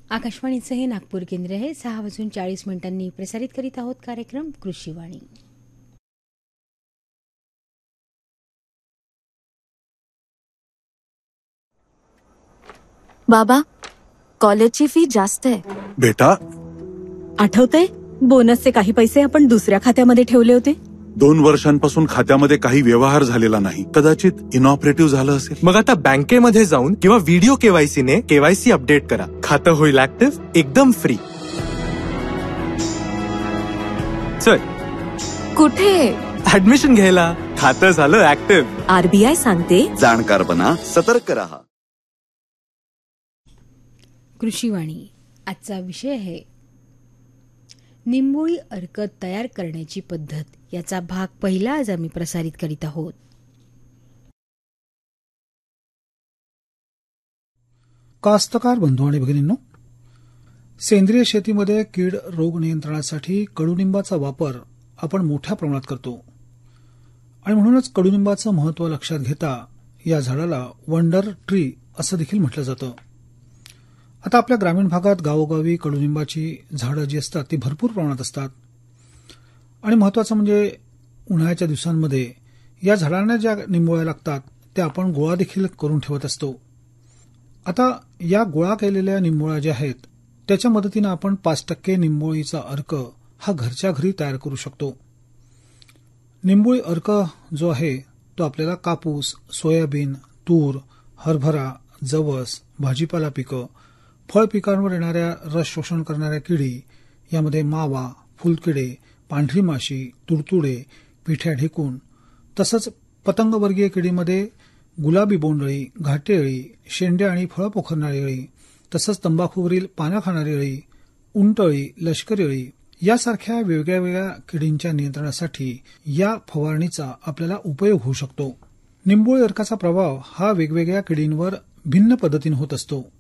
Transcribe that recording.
आकाशवाणीचं हे नागपूर केंद्र आहे. 6:40 प्रसारित करीत आहोत कार्यक्रम कृषीवाणी. बाबा, कॉलेजची फी जास्त आहे. बेटा, आठवतंय बोनसचे काही पैसे आपण दुसऱ्या खात्यामध्ये ठेवले होते. 2 वर्षांपासून खात्यामध्ये काही व्यवहार झालेला नाही. कदाचित इनऑपरेटिव्ह झालं असेल. मग आता बँकेमध्ये जाऊन किंवा व्हिडिओ केवायसी ने केवायसी अपडेट करा. खातं होईल ऍक्टिव्ह एकदम फ्री. चल, कुठे? ऍडमिशन घ्यायला. खातं झालं ऍक्टिव्ह. आरबीआय सांगते, जाणकार बना, सतर्क रहा. कृषीवाणी आजचा विषय आहे निंबोळी अर्क तयार करण्याची पद्धत. याचा भाग पहिला आज आम्ही प्रसारित करीत आहोत. कास्तकार बंधू आणि भगिनींनो, सेंद्रिय शेतीमध्ये कीड रोग नियंत्रणासाठी कडुनिंबाचा वापर आपण मोठ्या प्रमाणात करतो आणि म्हणूनच कडुनिंबाचं महत्त्व लक्षात घेता या झाडाला वंडर ट्री असं देखील म्हटलं जातं. आता आपल्या ग्रामीण भागात गावोगावी कडुनिंबाची झाडं जी असतात ती भरपूर प्रमाणात असतात आणि महत्त्वाचं म्हणजे उन्हाळ्याच्या दिवसांमध्ये या झाडांना ज्या निंबोळ्या लागतात त्या आपण गोळा देखील करून ठेवत असतो. आता या गोळा केलेल्या निंबोळ्या ज्या आहेत त्याच्या मदतीनं आपण 5% निंबोळीचा अर्क हा घरच्या घरी तयार करू शकतो. निंबोळी अर्क जो आहे तो आपल्याला कापूस, सोयाबीन, तूर, हरभरा, जवस, भाजीपाला पिकं, फळ पिकांवर येणाऱ्या रस शोषण करणाऱ्या किडी, यामध्ये मावा, फुलकिडे, पांढरी माशी, तुडतुडे, पिठ्या ढेकून, तसंच पतंगवर्गीय किडीमध्ये गुलाबी बोंडअळी, घाटे अळी, शेंड्या आणि फळं पोखरणारी अळी, तसंच तंबाखूवरील पानं खाणारी अळी, उंटअळी, लष्करी अळी यासारख्या वेगळ्या वेगळ्या किडींच्या नियंत्रणासाठी या फवारणीचा आपल्याला उपयोग होऊ शकतो. निंबोळी अर्काचा प्रभाव हा वेगवेगळ्या किडींवर भिन्न पद्धतीने होत असतो.